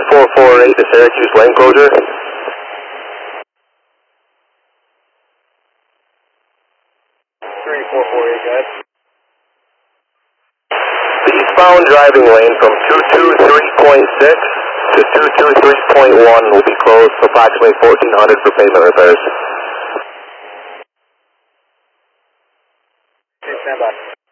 3448 to Syracuse lane closure. 3448, guys. The eastbound driving lane from 223.6 to 223.1 will be closed for approximately 1400 for pavement repairs. Okay, stand by.